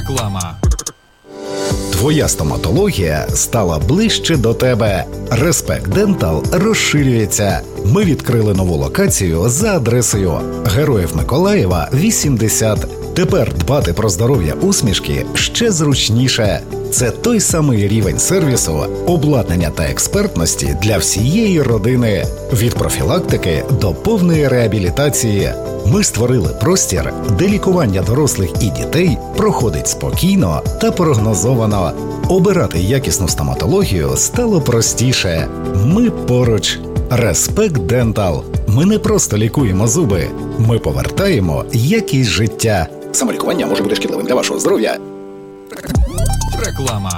Реклама. Твоя стоматологія стала ближче до тебе. Респект Дентал розширюється. Ми відкрили нову локацію за адресою Героїв Миколаєва, 80. Тепер дбати про здоров'я усмішки ще зручніше. Це той самий рівень сервісу, обладнання та експертності для всієї родини. Від профілактики до повної реабілітації. Ми створили простір, де лікування дорослих і дітей проходить спокійно та прогнозовано. Обирати якісну стоматологію стало простіше. Ми поруч. Респект Дентал. Ми не просто лікуємо зуби. Ми повертаємо якість життя. Самолікування може бути шкідливим для вашого здоров'я. Реклама.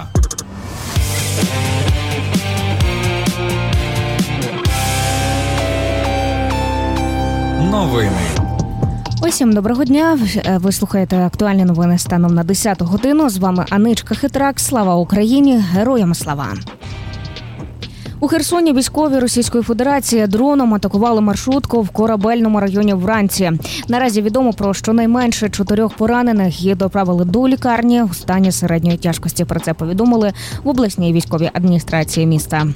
Новини. Усім доброго дня. Ви слухаєте актуальні новини станом на 10 годину. З вами Аничка Хитрак. Слава Україні! Героям слава! У Херсоні військові Російської Федерації дроном атакували маршрутку в Корабельному районі вранці. Наразі відомо про щонайменше 4 поранених. Їх доправили до лікарні у стані середньої тяжкості. Про це повідомили в обласній військовій адміністрації міста.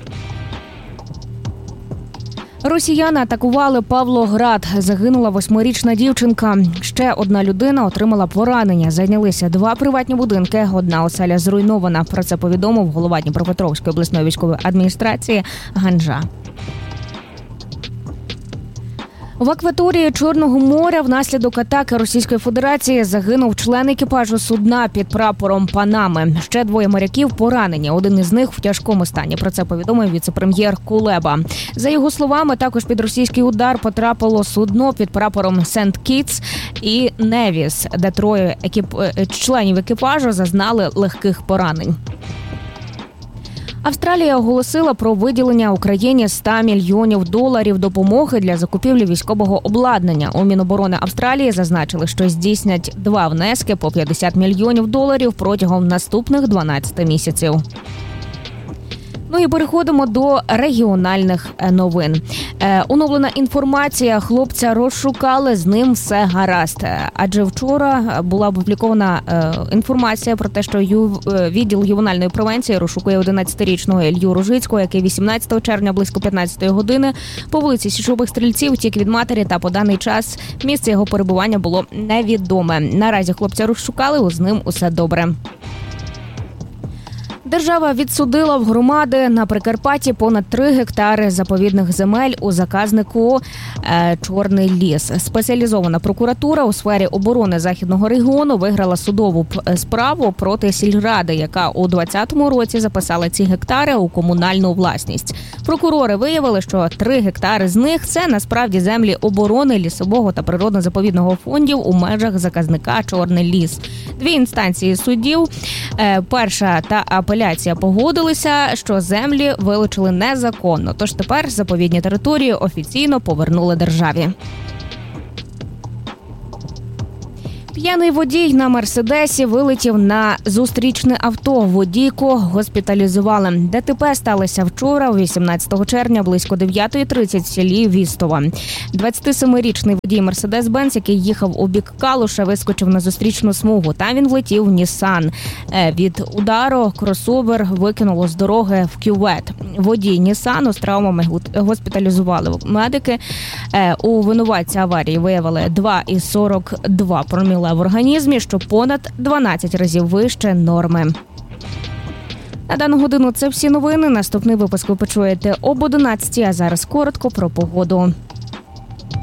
Росіяни атакували Павлоград. Загинула 8-річна дівчинка. Ще одна людина отримала поранення. Зайнялися 2 приватні будинки. Одна оселя зруйнована. Про це повідомив голова Дніпропетровської обласної військової адміністрації Ганжа. В акваторії Чорного моря внаслідок атаки Російської Федерації загинув член екіпажу судна під прапором Панами. Ще 2 моряків поранені. Один із них в тяжкому стані. Про це повідомив віце-прем'єр Кулеба. За його словами, також під російський удар потрапило судно під прапором Сент-Кітс і Невіс, де 3 членів екіпажу зазнали легких поранень. Австралія оголосила про виділення Україні $100 мільйонів допомоги для закупівлі військового обладнання. У Міноборони Австралії зазначили, що здійснять 2 внески по $50 мільйонів протягом наступних 12 місяців. Ну і переходимо до регіональних новин. Оновлена інформація. Хлопця розшукали, з ним все гаразд. Адже вчора була опублікована інформація про те, що відділ ювенальної превенції розшукує 11-річного Ілью Ружицького, який 18 червня близько 15 години по вулиці Січових Стрільців втік від матері, та по даний час місце його перебування було невідоме. Наразі хлопця розшукали, з ним усе добре. Держава відсудила в громади на Прикарпатті понад 3 гектари заповідних земель у заказнику «Чорний ліс». Спеціалізована прокуратура у сфері оборони Західного регіону виграла судову справу проти сільради, яка у 2020 році записала ці гектари у комунальну власність. Прокурори виявили, що 3 гектари з них – це насправді землі оборони, лісового та природно-заповідного фондів у межах заказника «Чорний ліс». 2 інстанції судів, перша та апеляція, погодилися, що землі вилучили незаконно. Тож тепер заповідні території офіційно повернули державі. П'яний водій на «Мерседесі» вилетів на зустрічне авто. Водійку госпіталізували. ДТП сталося вчора, 18 червня, близько 9:30 в селі Вістово. 27-річний водій «Мерседес-Бенц», який їхав у бік Калуша, вискочив на зустрічну смугу. Там він влетів в «Ніссан». Від удару кросовер викинуло з дороги в кювет. Водій «Нісану» з травмами госпіталізували медики. У винуватця аварії виявили 2,42 проміла в організмі, що понад 12 разів вище норми. На дану годину це всі новини. Наступний випуск ви почуєте об 11, а зараз коротко про погоду.